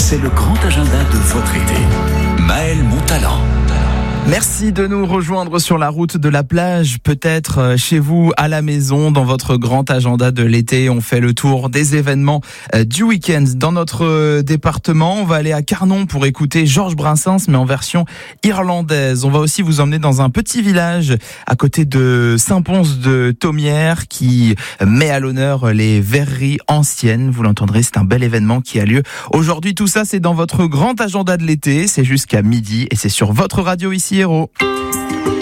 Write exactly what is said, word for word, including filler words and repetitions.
c'est le grand agenda de votre été. Maël Montalent. Merci de nous rejoindre sur la route de la plage, peut-être chez vous, à la maison, dans votre grand agenda de l'été. On fait le tour des événements du week-end dans notre département. On va aller à Carnon pour écouter Georges Brassens, mais en version irlandaise. On va aussi vous emmener dans un petit village à côté de Saint-Pons-de-Thomières qui met à l'honneur les verreries anciennes. Vous l'entendrez, c'est un bel événement qui a lieu aujourd'hui. Tout ça, c'est dans votre grand agenda de l'été. C'est jusqu'à midi et c'est sur votre radio ici. Héros.